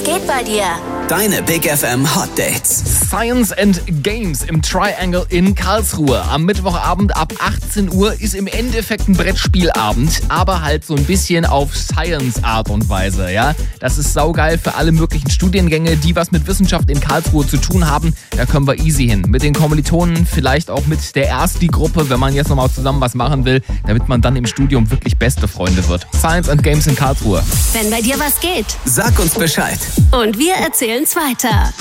Was geht bei dir? Deine Big FM Hot Dates. Science and Games im Triangle in Karlsruhe. Am Mittwochabend ab 18 Uhr ist im Endeffekt ein Brettspielabend, aber halt so ein bisschen auf Science-Art und Weise, ja. Das ist saugeil für alle möglichen Studiengänge, die was mit Wissenschaft in Karlsruhe zu tun haben. Da können wir easy hin. Mit den Kommilitonen, vielleicht auch mit der Ersti-Gruppe, wenn man jetzt nochmal zusammen was machen will, damit man dann im Studium wirklich beste Freunde wird. Science and Games in Karlsruhe. Wenn bei dir was geht. Sag uns Bescheid. Und wir erzählen's weiter.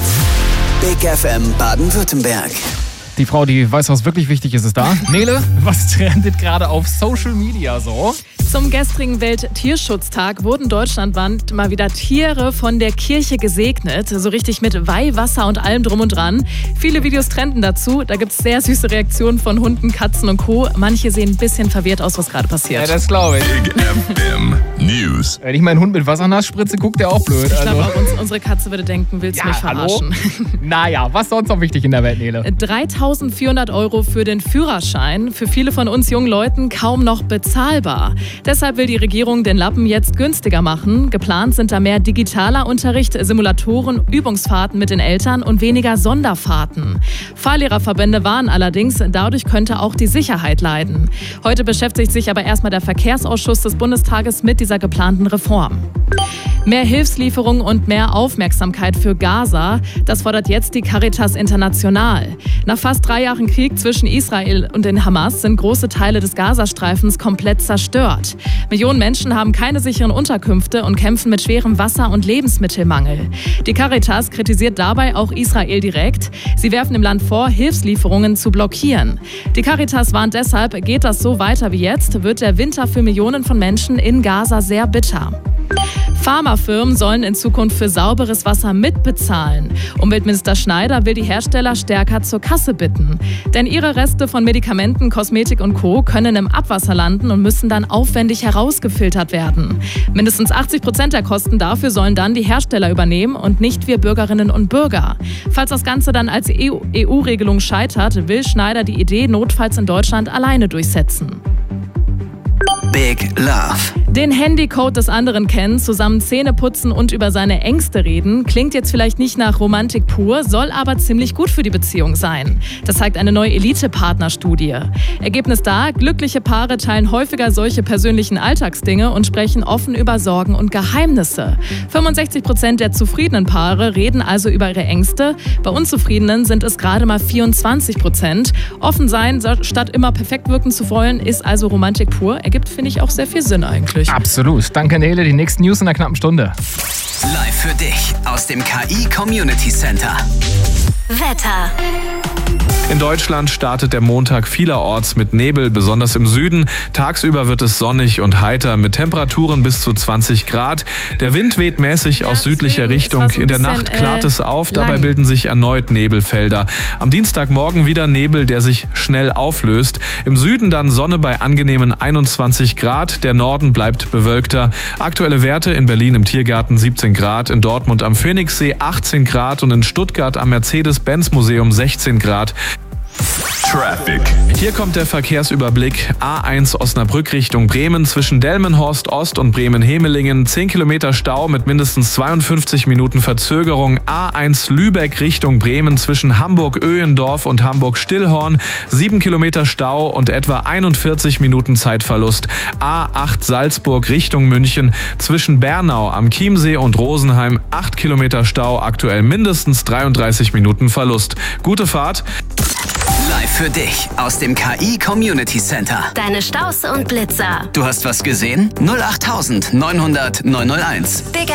Big FM Baden-Württemberg. Die Frau, die weiß, was wirklich wichtig ist da. Nele, was trendet gerade auf Social Media so? Zum gestrigen Welttierschutztag wurden deutschlandweit mal wieder Tiere von der Kirche gesegnet. So richtig mit Weihwasser und allem drum und dran. Viele Videos trenden dazu. Da gibt es sehr süße Reaktionen von Hunden, Katzen und Co. Manche sehen ein bisschen verwirrt aus, was gerade passiert. Ja, das glaube ich. Big FM News. Wenn ich meinen Hund mit Wasser nass spritze, guckt der auch blöd. Ich glaube, auch unsere Katze würde denken, willst du mich verarschen? Naja, was sonst noch wichtig in der Welt, Nele? 3.400 € für den Führerschein. Für viele von uns jungen Leuten kaum noch bezahlbar. Deshalb will die Regierung den Lappen jetzt günstiger machen. Geplant sind da mehr digitaler Unterricht, Simulatoren, Übungsfahrten mit den Eltern und weniger Sonderfahrten. Fahrlehrerverbände warnen allerdings, dadurch könnte auch die Sicherheit leiden. Heute beschäftigt sich aber erstmal der Verkehrsausschuss des Bundestages mit dieser geplanten Reform. Mehr Hilfslieferung und mehr Aufmerksamkeit für Gaza, das fordert jetzt die Caritas International. Nach fast 3 Jahren Krieg zwischen Israel und den Hamas sind große Teile des Gazastreifens komplett zerstört. Millionen Menschen haben keine sicheren Unterkünfte und kämpfen mit schwerem Wasser- und Lebensmittelmangel. Die Caritas kritisiert dabei auch Israel direkt. Sie werfen dem Land vor, Hilfslieferungen zu blockieren. Die Caritas warnt deshalb, geht das so weiter wie jetzt, wird der Winter für Millionen von Menschen in Gaza sehr bitter. Pharmafirmen sollen in Zukunft für sauberes Wasser mitbezahlen. Umweltminister Schneider will die Hersteller stärker zur Kasse bitten. Denn ihre Reste von Medikamenten, Kosmetik und Co. können im Abwasser landen und müssen dann aufwendig herausgefiltert werden. Mindestens 80% der Kosten dafür sollen dann die Hersteller übernehmen und nicht wir Bürgerinnen und Bürger. Falls das Ganze dann als EU-Regelung scheitert, will Schneider die Idee notfalls in Deutschland alleine durchsetzen. Big Love. Den Handycode des anderen kennen, zusammen Zähne putzen und über seine Ängste reden, klingt jetzt vielleicht nicht nach Romantik pur, soll aber ziemlich gut für die Beziehung sein. Das zeigt eine neue Elite-Partner-Studie. Ergebnis da, glückliche Paare teilen häufiger solche persönlichen Alltagsdinge und sprechen offen über Sorgen und Geheimnisse. 65% der zufriedenen Paare reden also über ihre Ängste, bei Unzufriedenen sind es gerade mal 24%. Offen sein, statt immer perfekt wirken zu wollen, ist also Romantik pur. Ergibt, finde ich, auch sehr viel Sinn eigentlich. Absolut. Danke, Nele. Die nächsten News in einer knappen Stunde. Live für dich aus dem KI Community Center. Wetter. In Deutschland startet der Montag vielerorts mit Nebel, besonders im Süden. Tagsüber wird es sonnig und heiter mit Temperaturen bis zu 20 Grad. Der Wind weht mäßig aus südlicher Richtung. In der Nacht klart es auf, dabei bilden sich erneut Nebelfelder. Am Dienstagmorgen wieder Nebel, der sich schnell auflöst. Im Süden dann Sonne bei angenehmen 21 Grad. Der Norden bleibt bewölkter. Aktuelle Werte in Berlin im Tiergarten 17 Grad, in Dortmund am Phoenixsee 18 Grad und in Stuttgart am Mercedes-Benz-Museum 16 Grad. Traffic. Hier kommt der Verkehrsüberblick. A1 Osnabrück Richtung Bremen zwischen Delmenhorst Ost und Bremen-Hemelingen. 10 Kilometer Stau mit mindestens 52 Minuten Verzögerung. A1 Lübeck Richtung Bremen zwischen Hamburg-Öhendorf und Hamburg-Stillhorn. 7 Kilometer Stau und etwa 41 Minuten Zeitverlust. A8 Salzburg Richtung München zwischen Bernau am Chiemsee und Rosenheim. 8 Kilometer Stau, aktuell mindestens 33 Minuten Verlust. Gute Fahrt. Live für dich aus dem KI Community Center. Deine Staus und Blitzer. Du hast was gesehen? 08900 901. Big